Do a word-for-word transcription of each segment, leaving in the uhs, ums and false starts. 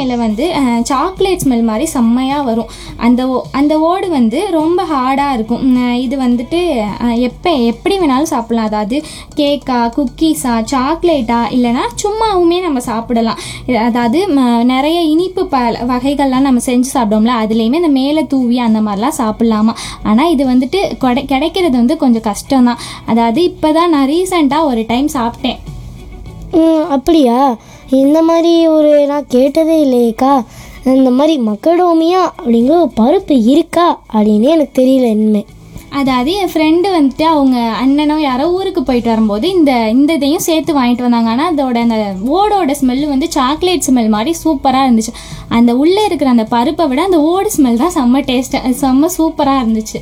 மேலே வந்து chocolate smell மாதிரி செம்மையாக வரும். அந்த அந்த ஓடு வந்து ரொம்ப ஹார்டாக இருக்கும். இது வந்துட்டு எப்போ எப்படி வேணாலும் சாப்பிட்லாம். அதாவது கேக்கா, குக்கீஸா, சாக்லேட்டா, இல்லைனா சும்மாவுமே நம்ம சாப்பிடலாம். அதாவது நிறைய இனிப்பு ப வகைகள்லாம் நம்ம செஞ்சு சாப்பிடுவோம்ல, அதுலேயுமே இந்த மேலே தூவி அந்த மாதிரிலாம் சாப்பிட்லாமா. ஆனால் இது வந்துட்டு கொடை கிடைக்கிறது வந்து கொஞ்சம் கஷ்டம்தான். அதாவது இப்போ தான் நான் ரீசெண்டாக ஒரு டைம் சாப்பிட்டேன். அப்படியா? இந்த மாதிரி ஒரு நான் கேட்டதே இல்லையேக்கா. இந்த மாதிரி மக்கடோமியா அப்படிங்கிற ஒரு பருப்பு இருக்கா அப்படின்னு எனக்கு தெரியல இனிமே. அதாவது என் ஃப்ரெண்டு வந்துட்டு அவங்க அண்ணனோ யாரோ ஊருக்கு போயிட்டு வரும்போது இந்த இந்த இதையும் சேர்த்து வாங்கிட்டு வந்தாங்க. ஆனால் அதோட அந்த ஓடோட ஸ்மெல்லு வந்து சாக்லேட் ஸ்மெல் மாதிரி சூப்பராக இருந்துச்சு. அந்த உள்ளே இருக்கிற அந்த பருப்பை விட அந்த ஓடு ஸ்மெல் தான் செம்ம டேஸ்ட்டு, செம்ம சூப்பராக இருந்துச்சு.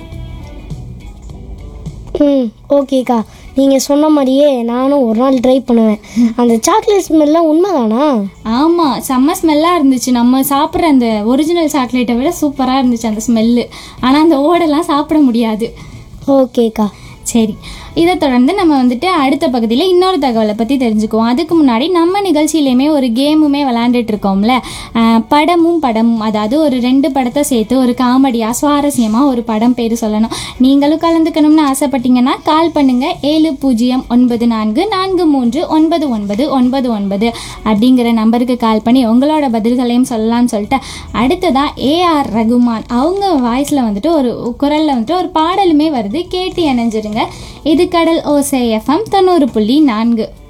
ம் ஓகேக்கா, நீங்கள் சொன்ன மாதிரியே நானும் ஒரு நாள் ட்ரை பண்ணுவேன். அந்த சாக்லேட் ஸ்மெல்லாம் உண்மைதானா? ஆமாம், செம்ம ஸ்மெல்லாக இருந்துச்சு. நம்ம சாப்பிட்ற அந்த ஒரிஜினல் சாக்லேட்டை விட சூப்பராக இருந்துச்சு அந்த ஸ்மெல்லு. ஆனால் அந்த ஓடெல்லாம் சாப்பிட முடியாது. ஓகேக்கா, சரி. இதை தொடர்ந்து நம்ம வந்துட்டு அடுத்த பகுதியில் இன்னொரு தகவலை பற்றி தெரிஞ்சுக்குவோம். அதுக்கு முன்னாடி நம்ம நிகழ்ச்சியிலையுமே ஒரு கேமுமே விளையாண்டுட்டு இருக்கோம்ல, படமும் படமும். அதாவது ஒரு ரெண்டு படத்தை சேர்த்து ஒரு காமெடியாக சுவாரஸ்யமாக ஒரு படம் பேர் சொல்லணும். நீங்களும் கலந்துக்கணும்னு ஆசைப்பட்டீங்கன்னா கால் பண்ணுங்கள். ஏழு பூஜ்ஜியம் ஒன்பது நான்கு நான்கு மூன்று ஒன்பது ஒன்பது ஒன்பது ஒன்பது அப்படிங்கிற நம்பருக்கு கால் பண்ணி உங்களோட பதில்களையும் சொல்லலாம்னு சொல்லிட்டு அடுத்ததான் ஏஆர் ரகுமான் அவங்க வாய்ஸில் வந்துட்டு ஒரு குரலில் வந்துட்டு ஒரு பாடலுமே வருது. கேட்டு இணைஞ்சிருங்க. இது கடல் ஓசை எஃப்எம் தொண்ணூறு புள்ளி நான்கு.